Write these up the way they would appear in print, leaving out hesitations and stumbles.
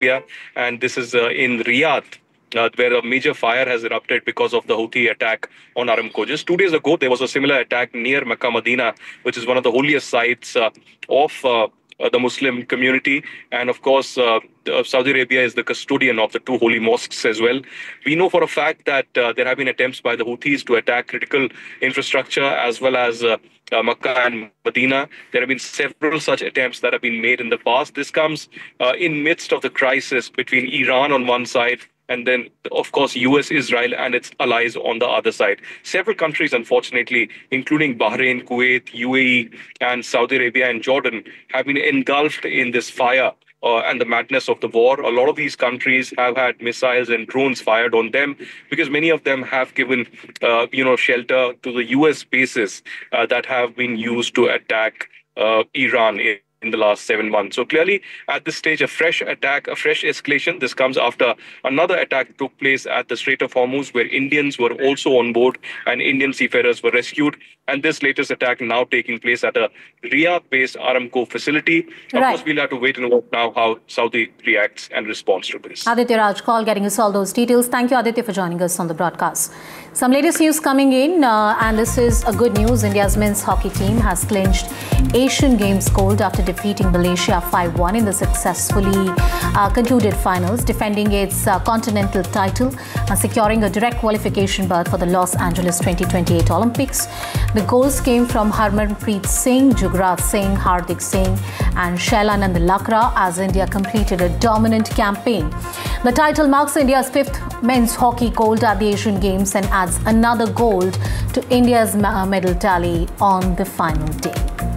Arabia, and this is in Riyadh. Where a major fire has erupted because of the Houthi attack on Aramco. Just 2 days ago, there was a similar attack near Mecca Medina, which is one of the holiest sites of the Muslim community. And of course, Saudi Arabia is the custodian of the two holy mosques as well. We know for a fact that there have been attempts by the Houthis to attack critical infrastructure as well as Makkah and Medina. There have been several such attempts that have been made in the past. This comes in midst of the crisis between Iran on one side and then, of course, US, Israel, and its allies on the other side. Several countries, unfortunately, including Bahrain, Kuwait, UAE, and Saudi Arabia and Jordan, have been engulfed in this fire and the madness of the war. A lot of these countries have had missiles and drones fired on them because many of them have given, shelter to the US bases that have been used to attack Iran in the last 7 months. So clearly, at this stage, a fresh attack, a fresh escalation. This comes after another attack took place at the Strait of Hormuz, where Indians were also on board and Indian seafarers were rescued. And this latest attack now taking place at a Riyadh-based Aramco facility. Of course, we'll have to wait and watch now how Saudi reacts and responds to this. Aditya Rajkol getting us all those details. Thank you, Aditya, for joining us on the broadcast. Some latest news coming in, and this is a good news. India's men's hockey team has clinched Asian Games gold after defeating Malaysia 5-1 in the successfully concluded finals, defending its continental title and securing a direct qualification berth for the Los Angeles 2028 Olympics. The goals came from Harmanpreet Singh, Jugraj Singh, Hardik Singh and Shailanand Lakra as India completed a dominant campaign. The title marks India's 5th men's hockey gold at the Asian Games and adds another gold to India's medal tally on the final day.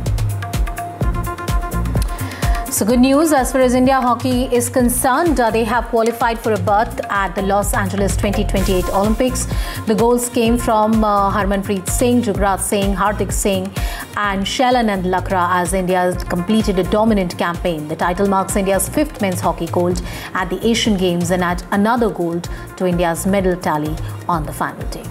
So good news as far as India hockey is concerned. They have qualified for a berth at the Los Angeles 2028 Olympics. The goals came from Harmanpreet Singh, Jugraj Singh, Hardik Singh and Shailanand Lakra as India has completed a dominant campaign. The title marks India's 5th men's hockey gold at the Asian Games and adds another gold to India's medal tally on the final day.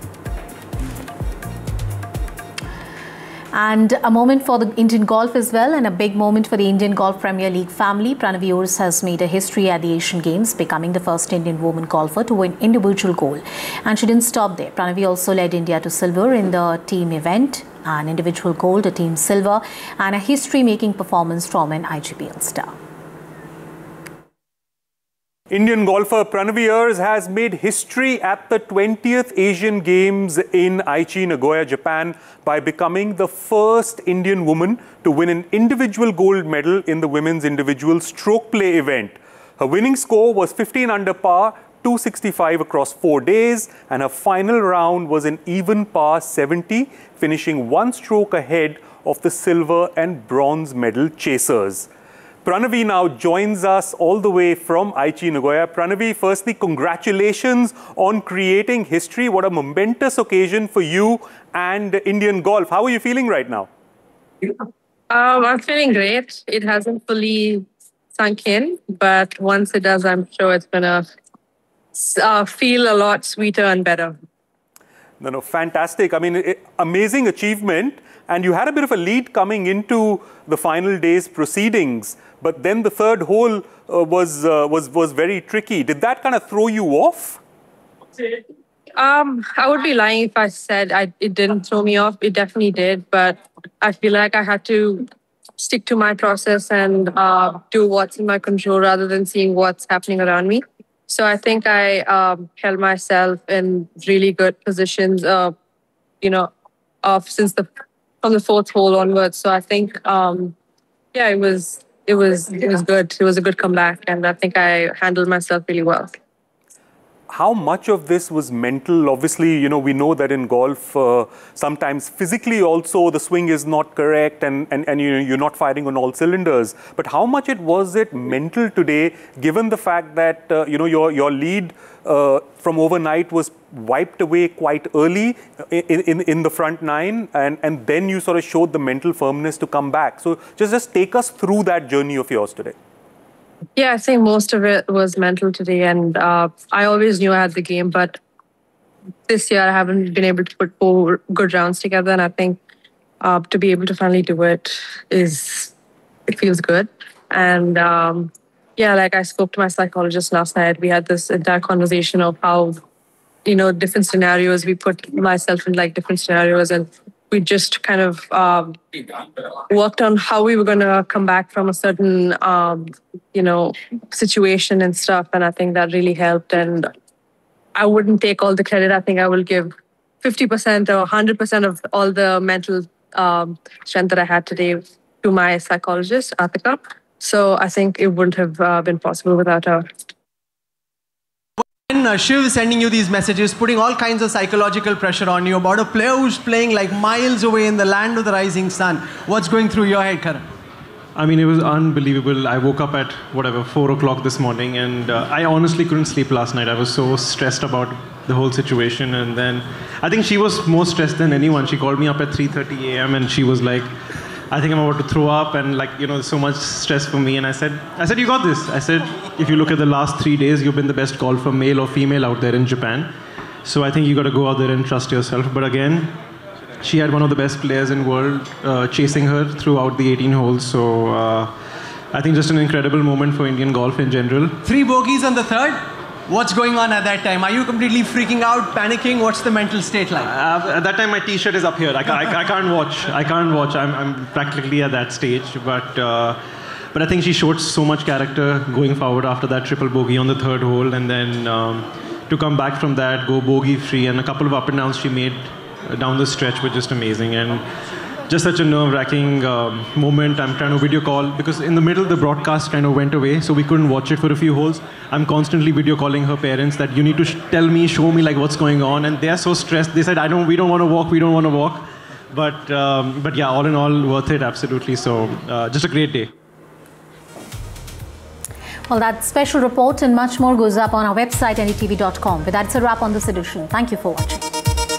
And a moment for the Indian golf as well, and a big moment for the Indian Golf Premier League family. Pranavi Urs has made a history at the Asian Games, becoming the first Indian woman golfer to win individual gold. And she didn't stop there. Pranavi also led India to silver in the team event, an individual gold, a team silver, and a history-making performance from an IGPL star. Indian golfer Pranavi Urs has made history at the 20th Asian Games in Aichi, Nagoya, Japan by becoming the first Indian woman to win an individual gold medal in the women's individual stroke play event. Her winning score was 15 under par, 265 across 4 days, and her final round was an even par 70, finishing 1 stroke ahead of the silver and bronze medal chasers. Pranavi now joins us all the way from Aichi, Nagoya. Pranavi, firstly, congratulations on creating history. What a momentous occasion for you and Indian golf. How are you feeling right now? I'm feeling great. It hasn't fully sunk in, but once it does, I'm sure it's going to feel a lot sweeter and better. No, fantastic. I mean, amazing achievement. And you had a bit of a lead coming into the final day's proceedings, but then the third hole was very tricky. Did that kind of throw you off? I would be lying if I said it didn't throw me off. It definitely did, but I feel like I had to stick to my process and do what's in my control rather than seeing what's happening around me. So I think I held myself in really good positions, from the 4th hole onwards. So I think, it was good. It was a good comeback, and I think I handled myself really well. How much of this was mental? Obviously, we know that in golf, sometimes physically also the swing is not correct and you're not firing on all cylinders. But how much was it mental today, given the fact that, your lead from overnight was wiped away quite early in the front 9 and then you sort of showed the mental firmness to come back. So just take us through that journey of yours today. Yeah, I think most of it was mental today, and I always knew I had the game, but this year I haven't been able to put 4 good rounds together, and I think to be able to finally do it feels good. And Yeah, like I spoke to my psychologist last night. We had this entire conversation of how, you know, different scenarios. We put myself in like different scenarios, and we just kind of worked on how we were going to come back from a certain, you know, situation and stuff. And I think that really helped. And I wouldn't take all the credit. I think I will give 50% or 100% of all the mental strength that I had today to my psychologist, Atika. So I think it wouldn't have been possible without her. When Shiv is sending you these messages, putting all kinds of psychological pressure on you about a player who's playing like miles away in the land of the rising sun, what's going through your head, Karan? I mean, it was unbelievable. I woke up at, 4 o'clock this morning, and I honestly couldn't sleep last night. I was so stressed about the whole situation, and then I think she was more stressed than anyone. She called me up at 3:30 a.m. and she was like, I think I'm about to throw up, and like, you know, so much stress for me. And I said, you got this. I said, if you look at the last 3 days, you've been the best golfer, male or female, out there in Japan. So I think you got to go out there and trust yourself. But again, she had one of the best players in the world chasing her throughout the 18 holes. So I think just an incredible moment for Indian golf in general. 3 bogeys on the third. What's going on at that time? Are you completely freaking out, panicking? What's the mental state like? At that time, my T-shirt is up here. I can't watch. I can't watch. I'm practically at that stage. But I think she showed so much character going forward after that triple bogey on the third hole, and then to come back from that, go bogey free, and a couple of up and downs she made down the stretch were just amazing. And just such a nerve-wracking moment. I'm trying to video call because in the middle the broadcast kind of went away, so we couldn't watch it for a few holes. I'm constantly video calling her parents that you need to tell me, show me like what's going on, and they're so stressed. They said, we don't want to walk. But yeah, all in all, worth it, absolutely. So just a great day. Well, that special report and much more goes up on our website, ndtv.com. But that's a wrap on this edition. Thank you for watching.